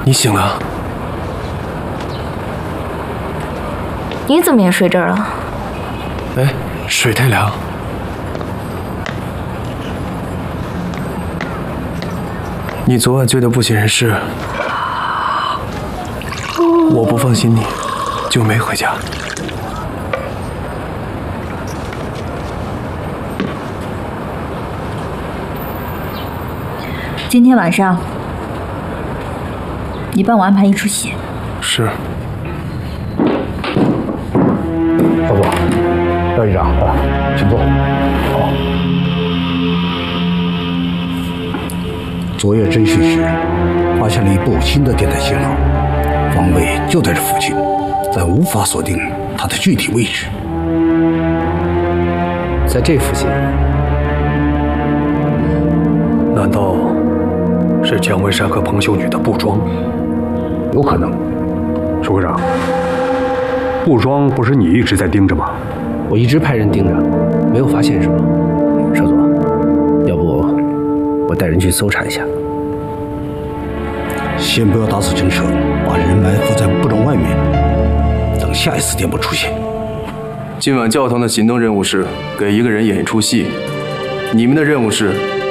你醒了？ 你怎么也睡这儿了？ 哎，水太凉。你昨晚醉得不省人事，我不放心你，就没回家。 今天晚上，你帮我安排一出戏。 是。 赵总，廖局长，请坐。好。昨夜侦讯时，发现了一部新的电台信号，方位就在这附近，但无法锁定它的具体位置。 在这附近？ 难道是姜文山和彭秀女的布庄？ 有可能。 舒科长，布庄不是你一直在盯着吗？ 我一直派人盯着，没有发现什么。少佐，要不我带人去搜查一下？ 先不要打死陈舍，把人埋伏在布庄外面，等下一次电波出现。 今晚教堂的行动任务是给一个人演一出戏，你们的任务是